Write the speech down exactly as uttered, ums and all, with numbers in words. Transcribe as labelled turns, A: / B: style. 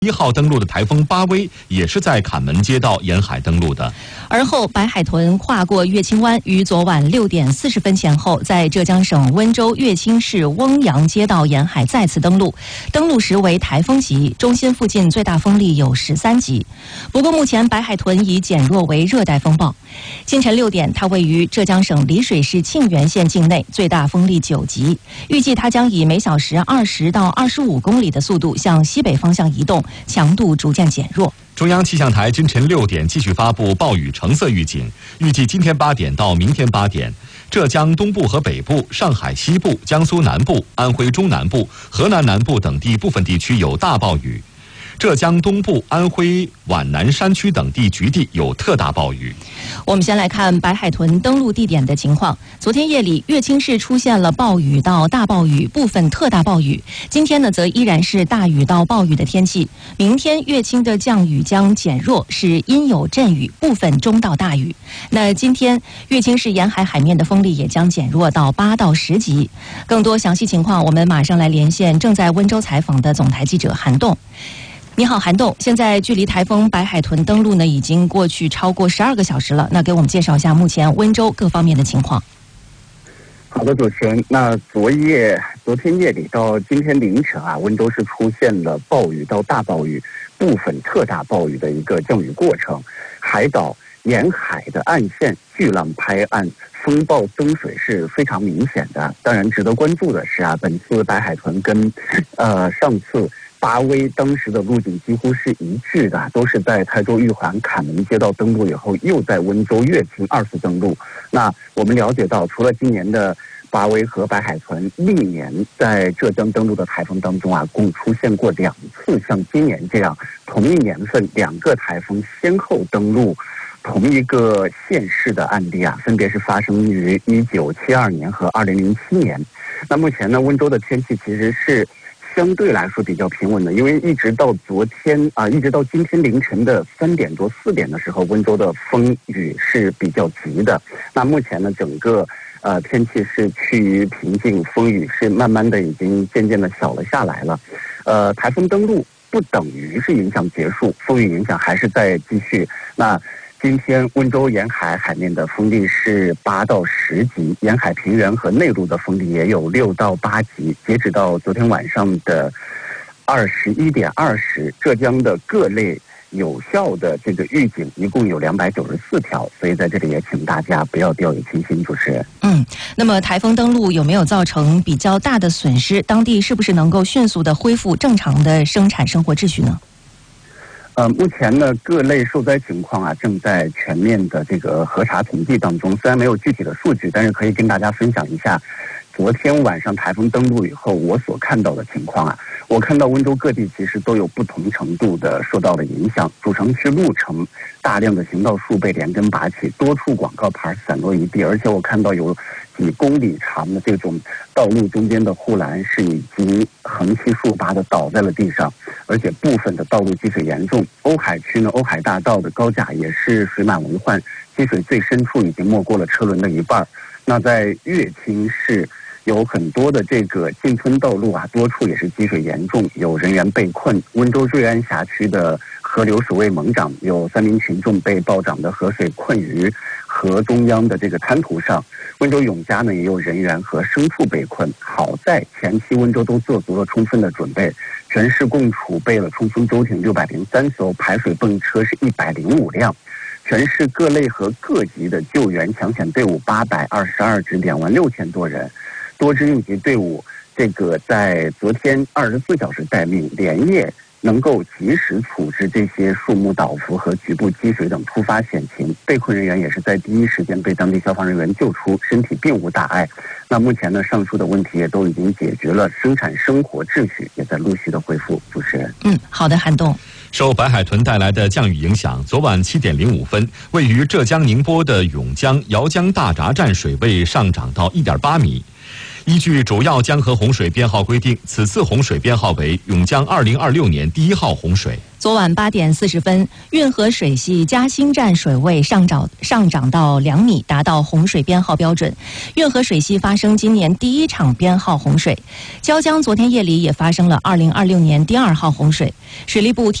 A: 一号登陆的台风巴威也是在坎门街道沿海登陆的。
B: 而后，白海豚跨过乐清湾，于昨晚六点四十分前后，在浙江省温州乐清市翁阳街道沿海再次登陆。登陆时为台风级，中心附近最大风力有十三级。不过，目前白海豚已减弱为热带风暴。清晨六点，它位于浙江省丽水市沁源县境内，最大风力九级。预计它将以每小时二十到二十五公里的速度向西北方向移动。强度逐渐减弱。
A: 中央气象台今晨六点继续发布暴雨橙色预警，预计今天八点到明天八点，浙江东部和北部、上海西部、江苏南部、安徽中南部、河南南部等地部分地区有大暴雨。浙江东部、安徽皖南山区等地局地有特大暴雨。
B: 我们先来看白海豚登陆地点的情况。昨天夜里，乐清市出现了暴雨到大暴雨，部分特大暴雨。今天呢，则依然是大雨到暴雨的天气。明天乐清的降雨将减弱，是阴有阵雨，部分中到大雨。那今天乐清市沿海海面的风力也将减弱到八到十级。更多详细情况，我们马上来连线正在温州采访的总台记者韩栋。你好，韩栋。现在距离台风白海豚登陆呢，已经过去超过十二个小时了。那给我们介绍一下目前温州各方面的情况。
C: 好的，主持人。那昨夜、昨天夜里到今天凌晨啊，温州是出现了暴雨到大暴雨、部分特大暴雨的一个降雨过程。海岛沿海的岸线巨浪拍岸，风暴增水是非常明显的。当然，值得关注的是啊，本次白海豚跟呃上次巴威当时的路径几乎是一致的，都是在台州玉环坎门街道登陆以后，又在温州乐清二次登陆。那我们了解到，除了今年的巴威和白海豚，历年在浙江登陆的台风当中啊，共出现过两次像今年这样同一年份两个台风先后登陆同一个县市的案例啊，分别是发生于一九七二年和二零零七年。那目前呢，温州的天气其实是相对来说比较平稳的，因为一直到昨天啊、呃，一直到今天凌晨的三点多四点的时候，温州的风雨是比较急的。那目前呢，整个呃天气是趋于平静，风雨是慢慢的已经渐渐的小了下来了。呃，台风登陆不等于是影响结束，风雨影响还是在继续。那今天温州沿海海面的风力是八到十级，沿海平原和内陆的风力也有六到八级。截止到昨天晚上的二十一点二十，浙江的各类有效的这个预警一共有两百九十四条，所以在这里也请大家不要掉以轻心。主持人，
B: 嗯，那么台风登陆有没有造成比较大的损失？当地是不是能够迅速的恢复正常的生产生活秩序呢？
C: 呃，目前呢，各类受灾情况啊，正在全面的这个核查统计当中。虽然没有具体的数据，但是可以跟大家分享一下，昨天晚上台风登陆以后，我所看到的情况啊。我看到温州各地其实都有不同程度的受到了影响。主城区路城大量的行道树被连根拔起，多处广告牌散落一地，而且我看到有几公里长的这种道路中间的护栏是已经横七竖八的倒在了地上，而且部分的道路积水严重。瓯海区呢，瓯海大道的高架也是水满为患，积水最深处已经没过了车轮的一半。那在乐清市有很多的这个进村道路啊，多处也是积水严重，有人员被困。温州瑞安辖区的河流水位猛涨，有三名群众被暴涨的河水困于河中央的这个滩涂上。温州永嘉呢，也有人员和牲畜被困。好在前期温州都做足了充分的准备，全市共储备了冲锋舟艇六百零三艘，排水泵车是一百零五辆。全市各类和各级的救援抢险队伍八百二十二支，两万六千多人。多支应急队伍，这个在昨天二十四小时待命，连夜能够及时处置这些树木倒伏和局部积水等突发险情。被困人员也是在第一时间被当地消防人员救出，身体并无大碍。那目前呢，上述的问题也都已经解决了，生产生活秩序也在陆续的恢复。主持人，
B: 嗯，好的，韩栋。
A: 受白海豚带来的降雨影响，昨晚七点零五分，位于浙江宁波的甬江、姚江大闸站水位上涨到一点八米。 依据主要江河洪水编号规定，此次洪水编号为永江二零二六年第一号洪水。
B: 昨晚八点四十分，运河水系嘉兴站水位上涨上涨到两米，达到洪水编号标准。运河水系发生今年第一场编号洪水。椒江昨天夜里也发生了二零二六年第二号洪水。水利部